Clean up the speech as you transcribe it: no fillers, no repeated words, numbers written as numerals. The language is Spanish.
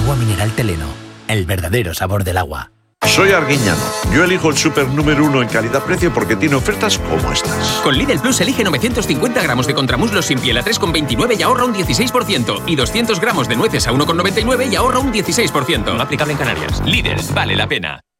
Agua mineral Teleno, el verdadero sabor del agua. Soy Arguiñano. Yo elijo el súper número 1 en calidad-precio porque tiene ofertas como estas. Con Lidl Plus elige 950 gramos de contramuslos sin piel a 3,29 y ahorra un 16%. Y 200 gramos de nueces a 1,99 y ahorra un 16%. No aplicable en Canarias. Lidl, vale la pena.